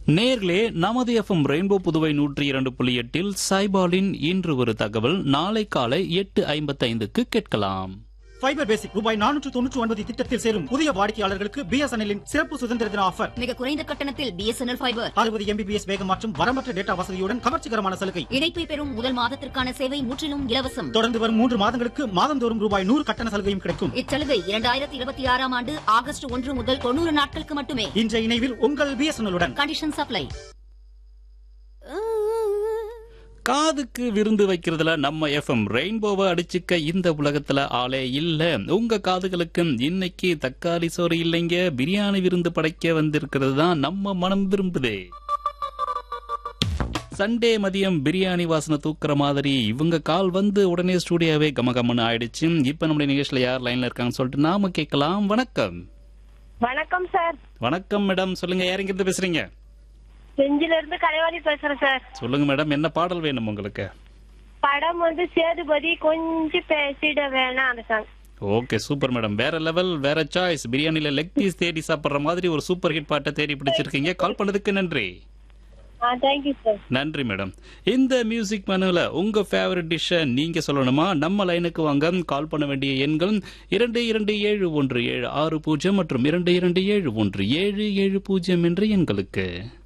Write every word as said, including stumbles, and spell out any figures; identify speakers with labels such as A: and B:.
A: நேர்களே, நமது FM rainbow Puduvai நூற்றி இரண்டு புள்ளி எட்டில் சைபாலின் இன்று ஒரு தகவல் நாளை காலை எட்டு ஐம்பத்தி ஐந்துக்கு கேட்கலாம்.
B: ஃபைபர் பேசிக் ரூபாய் நானூற்று தொன்னூற்று ஒன்பது திட்டத்தில் சேரும் புதிய வாடிக்கையாளர்களுக்கு பிஎஸ்என்எல்லின் சிறப்பு சுதந்திர தின ஆஃபர்.
C: மிக குறைந்த கட்டணத்தில் பிஎஸ்என்எல் ஃபைபர்
B: அறுபது எம்பிபிஎஸ் வேகம் மற்றும் வரம்பற்ற டேட்டா வசதியுடன் கவர்ச்சிகரமான சலுகை.
C: இணைப்பை பெறும் முதல் மாதத்திற்கான சேவை முற்றிலும் இலவசம்.
B: தொடர்ந்து வரும் மூன்று மாதங்களுக்கு மாதந்தோறும் ரூபாய் நூறு கட்டண சலுகையும் கிடைக்கும்.
C: இச்சலுகை இரண்டாயிரத்தி இருபத்தி ஆறாம் ஆண்டு ஆகஸ்ட் ஒன்று முதல் தொண்ணூறு நாட்களுக்கு மட்டுமே.
B: இன்றைய இணைவில் உங்கள் பிஎஸ்என்எல்லுடன்.
C: Condition supply.
A: காதுக்கு விருந்து வைக்கிறதுல நம்ம எஃப்எம் ரெயின்போவை அடிச்சுக்க இந்த உலகத்துல ஆளே இல்ல. உங்க காதுகளுக்கு இன்னைக்கு தக்காளி சோறு இல்லைங்க, பிரியாணி விருந்து படைக்க வந்திருக்கிறது தான் நம்ம மனம் விரும்புதே. சண்டே மதியம் பிரியாணி வாசனை தூக்குற மாதிரி இவங்க கால் வந்து உடனே ஸ்டூடியோவே கமகமன்னு ஆயிடுச்சு. இப்ப நம்முடைய நிகழ்ச்சியில யார் லைன்ல இருக்காங்கன்னு சொல்லிட்டு நாம கேட்கலாம். வணக்கம்.
D: வணக்கம் சார்.
A: வணக்கம் மேடம், சொல்லுங்க, யாருங்கிட்ட பேசுறீங்க?
D: செஞ்சில இருந்து கலைவாணி பேசுறேன் சார்.
A: சொல்லுங்க மேடம், என்ன பாடல் வேணும் உங்களுக்கு?
D: படம் வந்து சேதுபதி கொஞ்சம் பேசிட வேணாம் அந்த சாங்.
A: ஓகே, சூப்பர் மேடம், வேற லெவல், வேற சாய்ஸ். பிரியாணில லெக் பீஸ் தேடி சாப்பிடுற மாதிரி ஒரு சூப்பர் ஹிட் பாட்டை தேடி பிடிச்சிருக்கீங்க. கால் பண்ணதுக்கு நன்றி.
D: Thank you sir.
A: நன்றி மேடம். இந்த மியூசிக் மெனுல உங்க ஃபேவரட் டிஷ்ஷை நீங்க சொல்லணுமா? நம்ம லைனுக்கு வாங்க. கால் பண்ண வேண்டிய எண்கள் இரண்டு இரண்டு ஏழு ஒன்று ஏழு ஆறு பூஜ்ஜியம் மற்றும் இரண்டு இரண்டு ஏழு ஒன்று ஏழு ஏழு பூஜ்ஜியம் என்ற எண்களுக்கு.